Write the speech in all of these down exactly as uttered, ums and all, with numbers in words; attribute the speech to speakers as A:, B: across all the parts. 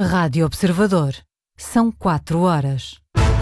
A: Rádio Observador. São quatro horas.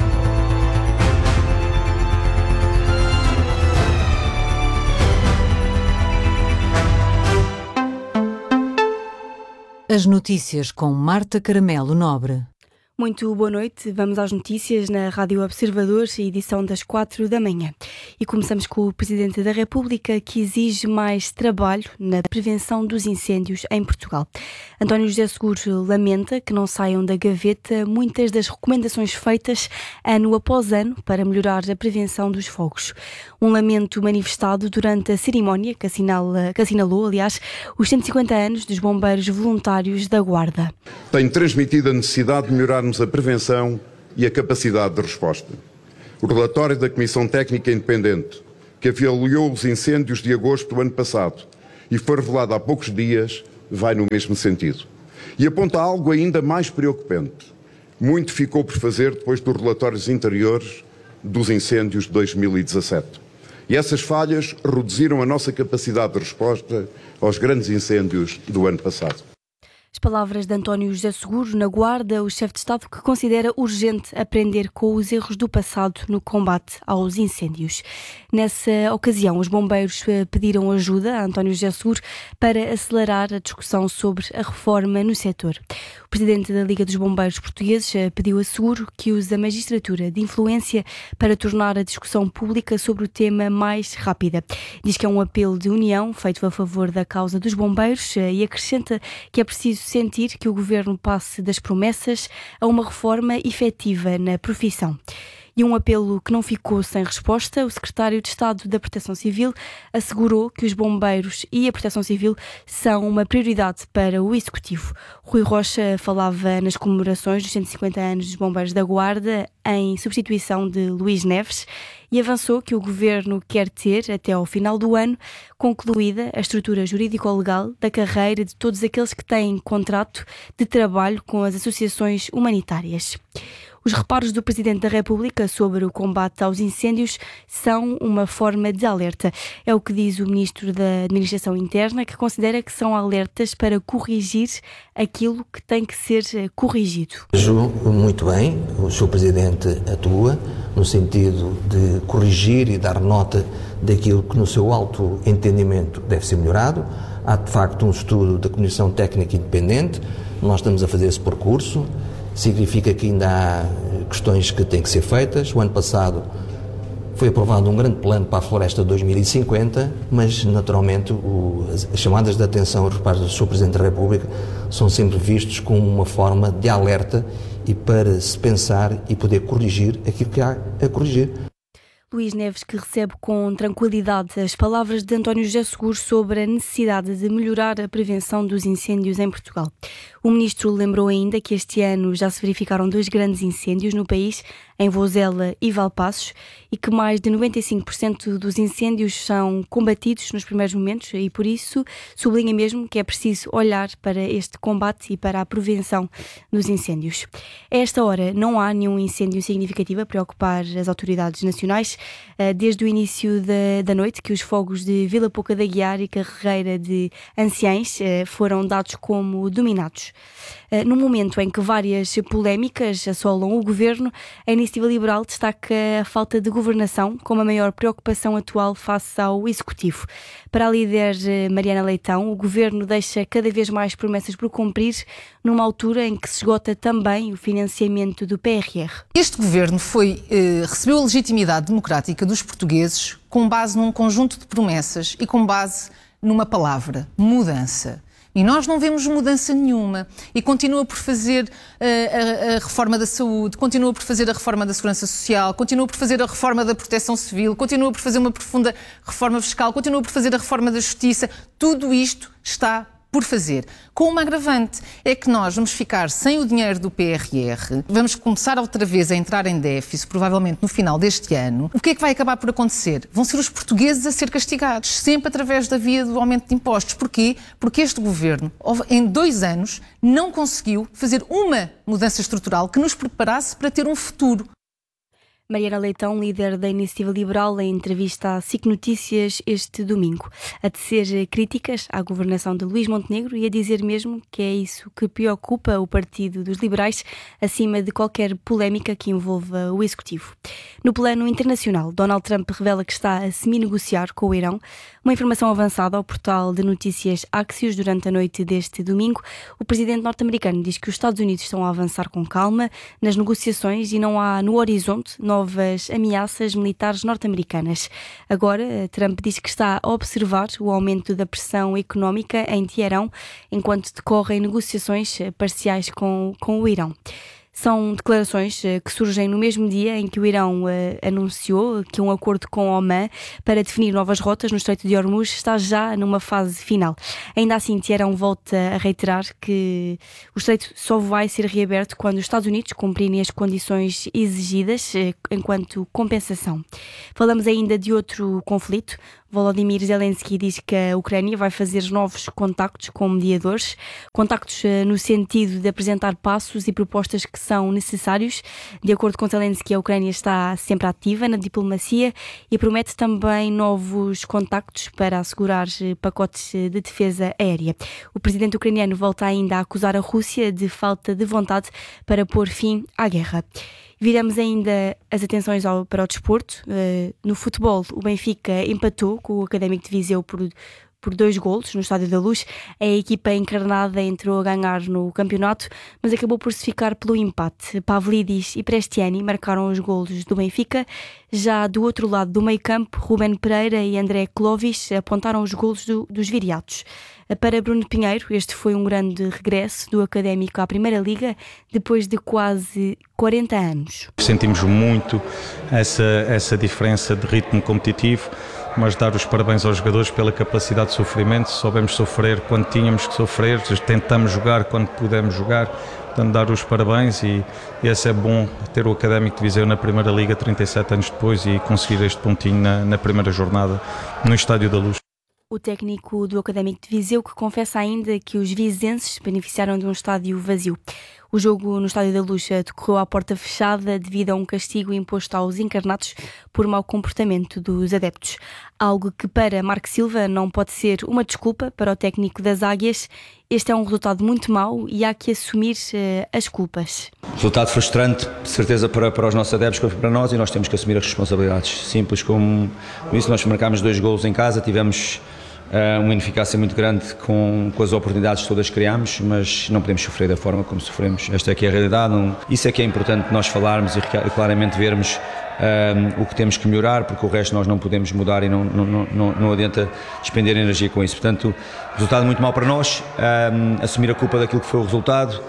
A: As notícias com Marta Caramelo Nobre.
B: Muito boa noite, vamos às notícias na Rádio Observador, edição das quatro da manhã. E começamos com o Presidente da República, que exige mais trabalho na prevenção dos incêndios em Portugal. António José Seguro lamenta que não saiam da gaveta muitas das recomendações feitas ano após ano para melhorar a prevenção dos fogos. Um lamento manifestado durante a cerimónia que, assinala, que assinalou, aliás, os cento e cinquenta anos dos bombeiros voluntários da Guarda.
C: Tem transmitido a necessidade de melhorar a prevenção e a capacidade de resposta. O relatório da Comissão Técnica Independente, que avaliou os incêndios de agosto do ano passado e foi revelado há poucos dias, vai no mesmo sentido. E aponta algo ainda mais preocupante. Muito ficou por fazer depois dos relatórios anteriores dos incêndios de dois mil e dezassete. E essas falhas reduziram a nossa capacidade de resposta aos grandes incêndios do ano passado.
B: As palavras de António José Seguro na Guarda, o chefe de Estado que considera urgente aprender com os erros do passado no combate aos incêndios. Nessa ocasião, os bombeiros pediram ajuda a António José Seguro para acelerar a discussão sobre a reforma no setor. O presidente da Liga dos Bombeiros Portugueses pediu a Seguro que use a magistratura de influência para tornar a discussão pública sobre o tema mais rápida. Diz que é um apelo de união feito a favor da causa dos bombeiros e acrescenta que é preciso sentir que o Governo passe das promessas a uma reforma efetiva na profissão. E um apelo que não ficou sem resposta, o secretário de Estado da Proteção Civil assegurou que os bombeiros e a Proteção Civil são uma prioridade para o Executivo. Rui Rocha falava nas comemorações dos cento e cinquenta anos dos bombeiros da Guarda em substituição de Luís Neves e avançou que o Governo quer ter, até ao final do ano, concluída a estrutura jurídico-legal da carreira de todos aqueles que têm contrato de trabalho com as associações humanitárias. Os reparos do Presidente da República sobre o combate aos incêndios são uma forma de alerta. É o que diz o Ministro da Administração Interna, que considera que são alertas para corrigir aquilo que tem que ser corrigido.
D: Vejo muito bem, o senhor Presidente atua no sentido de corrigir e dar nota daquilo que no seu alto entendimento deve ser melhorado. Há de facto um estudo da Comissão Técnica Independente, nós estamos a fazer esse percurso. Significa que ainda há questões que têm que ser feitas. O ano passado foi aprovado um grande plano para a Floresta dois mil e cinquenta, mas naturalmente o, as chamadas de atenção aos reparos do senhor Presidente da República são sempre vistos como uma forma de alerta e para se pensar e poder corrigir aquilo que há a corrigir.
B: Luís Neves, que recebe com tranquilidade as palavras de António José Seguro sobre a necessidade de melhorar a prevenção dos incêndios em Portugal. O ministro lembrou ainda que este ano já se verificaram dois grandes incêndios no país, em Vozela e Valpaços, e que mais de noventa e cinco por cento dos incêndios são combatidos nos primeiros momentos e, por isso, sublinha mesmo que é preciso olhar para este combate e para a prevenção dos incêndios. A esta hora não há nenhum incêndio significativo a preocupar as autoridades nacionais, desde o início da, da noite que os fogos de Vila Pouca da Guiar e Carreira de Anciães foram dados como dominados. No momento em que várias polémicas assolam o Governo, a Iniciativa Liberal destaca a falta de governação como a maior preocupação atual face ao Executivo. Para a líder Mariana Leitão, o Governo deixa cada vez mais promessas por cumprir numa altura em que se esgota também o financiamento do P R R.
E: Este Governo foi, eh, recebeu a legitimidade democrática dos portugueses com base num conjunto de promessas e com base numa palavra, mudança. E nós não vemos mudança nenhuma. E continua por fazer uh, a, a reforma da saúde, continua por fazer a reforma da segurança social, continua por fazer a reforma da proteção civil, continua por fazer uma profunda reforma fiscal, continua por fazer a reforma da justiça. Tudo isto está por fazer. Com uma agravante, é que nós vamos ficar sem o dinheiro do P R R, vamos começar outra vez a entrar em déficit, provavelmente no final deste ano. O que é que vai acabar por acontecer? Vão ser os portugueses a ser castigados, sempre através da via do aumento de impostos. Porquê? Porque este governo, em dois anos, não conseguiu fazer uma mudança estrutural que nos preparasse para ter um futuro.
B: Mariana Leitão, líder da Iniciativa Liberal, em entrevista à S I C Notícias este domingo, a tecer críticas à governação de Luís Montenegro e a dizer mesmo que é isso que preocupa o Partido dos Liberais, acima de qualquer polémica que envolva o Executivo. No plano internacional, Donald Trump revela que está a semi-negociar com o Irão. Uma informação avançada ao portal de notícias Axios durante a noite deste domingo. O presidente norte-americano diz que os Estados Unidos estão a avançar com calma nas negociações e não há no horizonte novas ameaças militares norte-americanas. Agora, Trump diz que está a observar o aumento da pressão económica em Teherão enquanto decorrem negociações parciais com, com o Irão. São declarações que surgem no mesmo dia em que o Irão uh, anunciou que um acordo com Omã para definir novas rotas no Estreito de Hormuz está já numa fase final. Ainda assim, Teherão volta a reiterar que o Estreito só vai ser reaberto quando os Estados Unidos cumprirem as condições exigidas uh, enquanto compensação. Falamos ainda de outro conflito. Volodymyr Zelensky diz que a Ucrânia vai fazer novos contactos com mediadores, contactos no sentido de apresentar passos e propostas que são necessários. De acordo com Zelensky, a Ucrânia está sempre ativa na diplomacia e promete também novos contactos para assegurar pacotes de defesa aérea. O presidente ucraniano volta ainda a acusar a Rússia de falta de vontade para pôr fim à guerra. Viramos ainda as atenções ao, para o desporto. Uh, no futebol, o Benfica empatou com o Académico de Viseu por, por dois golos no Estádio da Luz. A equipa encarnada entrou a ganhar no campeonato, mas acabou por se ficar pelo empate. Pavlidis e Prestiani marcaram os golos do Benfica. Já do outro lado do meio-campo, Ruben Pereira e André Clovis apontaram os golos do, dos viriatos. Para Bruno Pinheiro, este foi um grande regresso do Académico à Primeira Liga depois de quase quarenta anos.
F: Sentimos muito essa, essa diferença de ritmo competitivo, mas dar os parabéns aos jogadores pela capacidade de sofrimento. Soubemos sofrer quando tínhamos que sofrer, tentamos jogar quando pudemos jogar, portanto dar os parabéns e, e esse é bom ter o Académico de Viseu na Primeira Liga trinta e sete anos depois e conseguir este pontinho na, na primeira jornada no Estádio da Luz.
B: O técnico do Académico de Viseu que confessa ainda que os vizenses beneficiaram de um estádio vazio. O jogo no Estádio da Luz decorreu à porta fechada devido a um castigo imposto aos encarnados por mau comportamento dos adeptos. Algo que para Marco Silva não pode ser uma desculpa para o técnico das Águias. Este é um resultado muito mau e há que assumir uh, as culpas.
G: Resultado frustrante, de certeza para, para os nossos adeptos, para nós, e nós temos que assumir as responsabilidades. Simples como isso, nós marcámos dois golos em casa, tivemos Uh, uma ineficácia muito grande com, com as oportunidades que todas criámos, mas não podemos sofrer da forma como sofremos. Esta é que é a realidade. Não, isso é que é importante nós falarmos e, e claramente vermos uh, o que temos que melhorar, porque o resto nós não podemos mudar e não, não, não, não adianta despender energia com isso. Portanto, resultado muito mau para nós, uh, assumir a culpa daquilo que foi o resultado.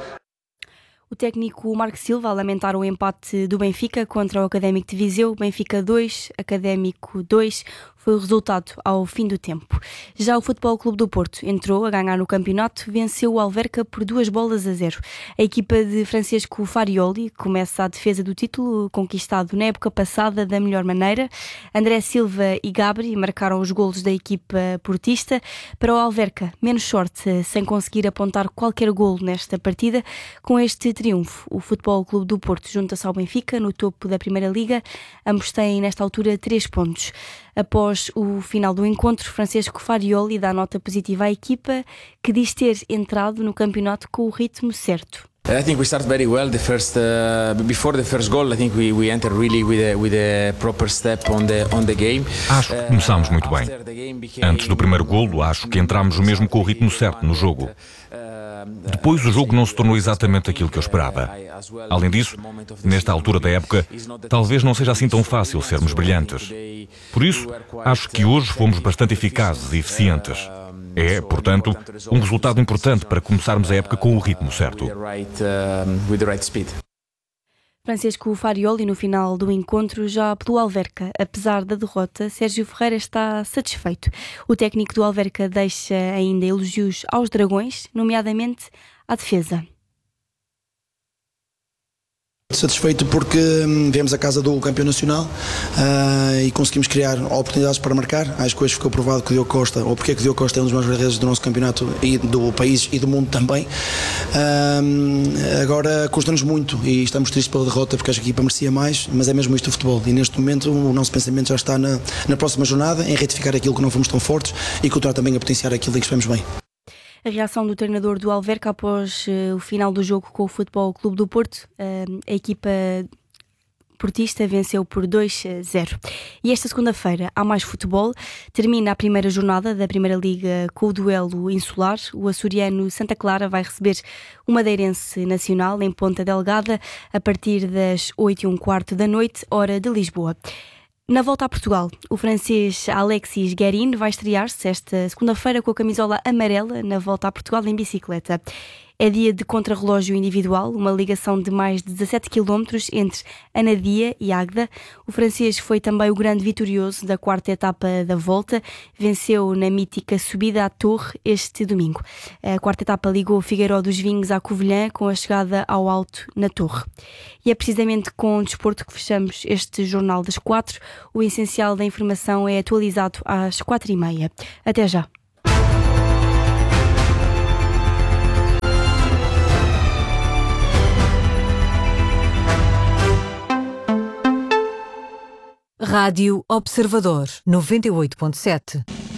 B: O técnico Marco Silva a lamentar o empate do Benfica contra o Académico de Viseu. Benfica dois, Académico dois, foi o resultado ao fim do tempo. Já o Futebol Clube do Porto entrou a ganhar no campeonato, venceu o Alverca por duas bolas a zero. A equipa de Francisco Farioli começa a defesa do título conquistado na época passada da melhor maneira. André Silva e Gabri marcaram os golos da equipa portista. Para o Alverca, menos sorte, sem conseguir apontar qualquer golo nesta partida. Com este triunfo, o Futebol Clube do Porto junta-se ao Benfica no topo da Primeira Liga. Ambos têm nesta altura três pontos. Após o final do encontro, Francisco Farioli dá nota positiva à equipa, que diz ter entrado no campeonato com o ritmo certo.
H: I think we start very well. The first, uh, before the first goal, I think we we entered really with a with a proper step on the on the game.
I: Acho que começámos muito bem. Antes do primeiro golo, acho que entramos mesmo com o ritmo certo no jogo. Depois o jogo não se tornou exatamente aquilo que eu esperava. Além disso, nesta altura da época, talvez não seja assim tão fácil sermos brilhantes. Por isso, acho que hoje fomos bastante eficazes e eficientes. É, portanto, um resultado importante para começarmos a época com o ritmo certo.
B: Francisco Farioli, no final do encontro, já pelo Alverca. Apesar da derrota, Sérgio Ferreira está satisfeito. O técnico do Alverca deixa ainda elogios aos Dragões, nomeadamente à defesa.
J: Satisfeito porque viemos à casa do campeão nacional uh, e conseguimos criar oportunidades para marcar. Acho que hoje ficou provado que o Diogo Costa, ou porque é que o Diogo Costa é um dos maiores guarda-redes do nosso campeonato e do país e do mundo também. Uh, agora custa-nos muito e estamos tristes pela derrota porque acho que a equipa merecia mais, mas é mesmo isto o futebol e neste momento o nosso pensamento já está na, na próxima jornada, em retificar aquilo que não fomos tão fortes e continuar também a potenciar aquilo em que estivemos bem.
B: A reação do treinador do Alverca após uh, o final do jogo com o Futebol Clube do Porto, uh, a equipa portista venceu por dois a zero. E esta segunda-feira há mais futebol. Termina a primeira jornada da Primeira Liga com o duelo insular. O açoriano Santa Clara vai receber o Madeirense Nacional em Ponta Delgada a partir das oito e um quarto da noite, hora de Lisboa. Na volta a Portugal, o francês Alexis Guérin vai estrear-se esta segunda-feira com a camisola amarela na volta a Portugal em bicicleta. É dia de contrarrelógio individual, uma ligação de mais de dezassete quilómetros entre Anadia e Águeda. O francês foi também o grande vitorioso da quarta etapa da volta. Venceu na mítica subida à Torre este domingo. A quarta etapa ligou Figueiró dos Vinhos à Covilhã com a chegada ao Alto na Torre. E é precisamente com o desporto que fechamos este Jornal das Quatro. O essencial da informação é atualizado às quatro e meia. Até já.
A: Rádio Observador noventa e oito ponto sete.